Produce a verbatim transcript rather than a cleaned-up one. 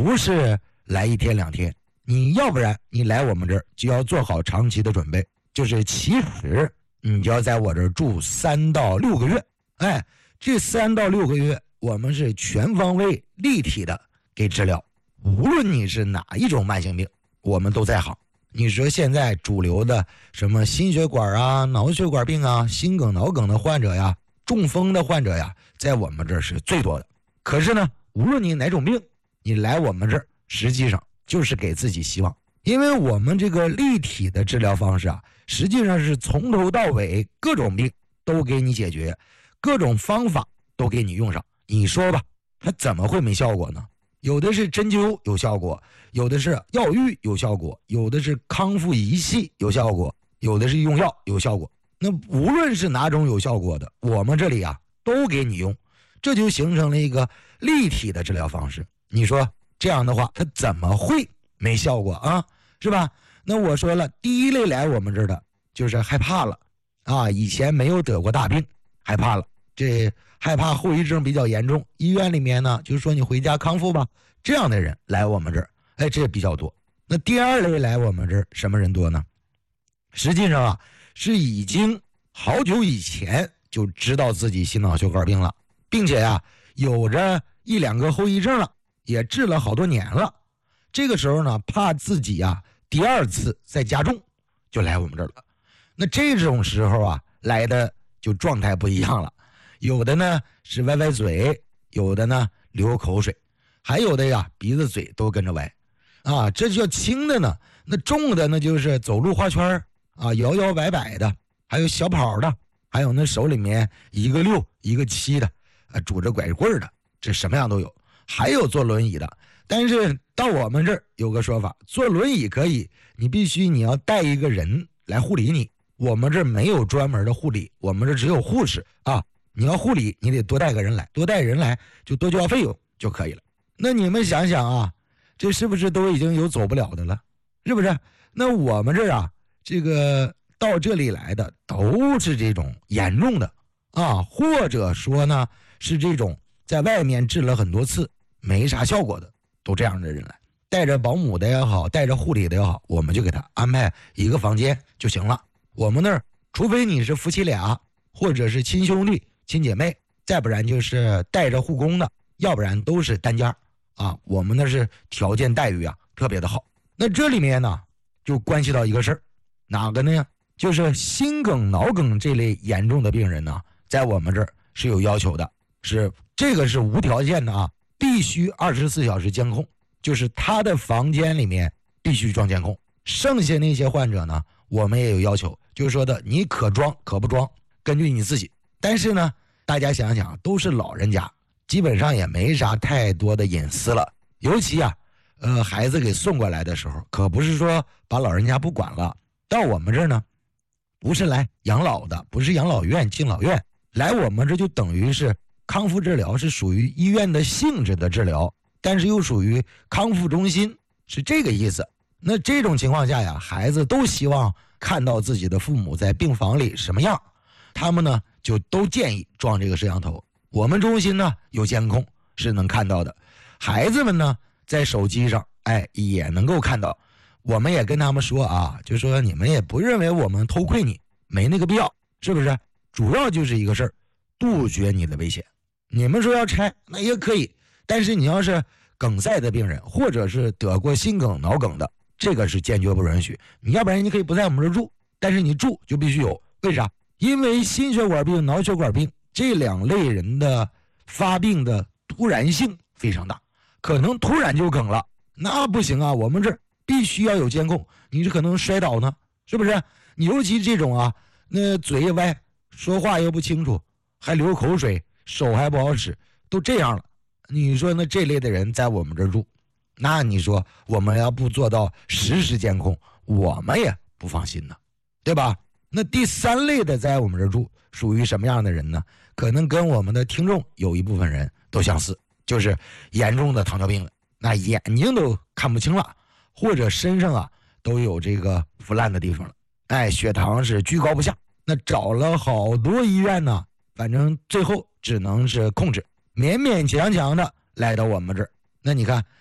不是来一天两天，你要不然你来我们这儿就要做好长期的准备，就是起始你就要在我这儿住三到六个月。哎，这三到六个月我们是全方位立体的给治疗，无论你是哪一种慢性病，我们都在行。你说现在主流的什么心血管啊、脑血管病啊、心梗、脑梗的患者呀、中风的患者呀，在我们这儿是最多的。可是呢，无论你哪种病，你来我们这儿实际上就是给自己希望，因为我们这个立体的治疗方式啊，实际上是从头到尾各种病都给你解决，各种方法都给你用上。你说吧，它怎么会没效果呢？有的是针灸有效果，有的是药浴有效果，有的是康复仪器有效果，有的是用药有效果。那无论是哪种有效果的，我们这里啊都给你用，这就形成了一个立体的治疗方式。你说这样的话，它怎么会没效果啊？是吧？那我说了，第一类来我们这儿的就是害怕了啊，以前没有得过大病，害怕了，这害怕后遗症比较严重，医院里面呢就说你回家康复吧，这样的人来我们这儿，哎，这比较多。那第二类来我们这儿什么人多呢？实际上啊，是已经好久以前就知道自己心脑血管病了，并且啊有着一两个后遗症了，也治了好多年了。这个时候呢，怕自己啊第二次再加重，就来我们这儿了。那这种时候啊来的就状态不一样了，有的呢是歪歪嘴，有的呢流口水，还有的呀鼻子嘴都跟着歪啊。这叫轻的呢，那重的那就是走路画圈啊，摇摇摆摆的，还有小跑的，还有那手里面一个六一个七的啊，拄着拐棍的，这什么样都有。还有坐轮椅的，但是到我们这儿有个说法，坐轮椅可以，你必须你要带一个人来护理你，我们这儿没有专门的护理，我们这只有护士啊。你要护理，你得多带个人来，多带人来就多交费用就可以了。那你们想想啊，这是不是都已经有走不了的了？是不是？那我们这儿啊，这个到这里来的都是这种严重的啊，或者说呢是这种在外面治了很多次没啥效果的，都这样的人来，带着保姆的也好，带着护理的也好，我们就给他安排一个房间就行了。我们那儿除非你是夫妻俩，或者是亲兄弟亲姐妹，再不然就是带着护工的，要不然都是单间啊。我们那是条件待遇啊特别的好。那这里面呢就关系到一个事儿，哪个呢？就是心梗脑梗这类严重的病人呢，在我们这儿是有要求的，是这个是无条件的啊，必须二十四小时监控，就是他的房间里面必须装监控。剩下那些患者呢，我们也有要求，就是说的你可装可不装，根据你自己。但是呢，大家想想，都是老人家，基本上也没啥太多的隐私了。尤其啊，呃，孩子给送过来的时候，可不是说把老人家不管了。到我们这儿呢，不是来养老的，不是养老院、敬老院，来我们这就等于是康复治疗，是属于医院的性质的治疗，但是又属于康复中心，是这个意思。那这种情况下呀，孩子都希望看到自己的父母在病房里什么样，他们呢就都建议装这个摄像头。我们中心呢有监控是能看到的，孩子们呢在手机上哎也能够看到。我们也跟他们说啊，就说你们也不认为我们偷窥你，没那个必要，是不是？主要就是一个事儿，杜绝你的危险。你们说要拆那也可以，但是你要是梗塞的病人，或者是得过心梗脑梗的，这个是坚决不允许。你要不然你可以不在我们这住，但是你住就必须有。为啥？因为心血管病、脑血管病这两类人的发病的突然性非常大，可能突然就梗了，那不行啊，我们这儿必须要有监控。你这可能摔倒呢，是不是？你尤其这种啊，那嘴也歪，说话又不清楚，还流口水，手还不好使，都这样了。你说那这类的人在我们这儿住，那你说我们要不做到实时监控，我们也不放心呢，对吧？那第三类的在我们这儿住属于什么样的人呢？可能跟我们的听众有一部分人都相似，就是严重的糖尿病了，那眼睛都看不清了，或者身上啊都有这个腐烂的地方了，哎，血糖是居高不下。那找了好多医院呢，反正最后只能是控制，勉勉强强的来到我们这儿。那你看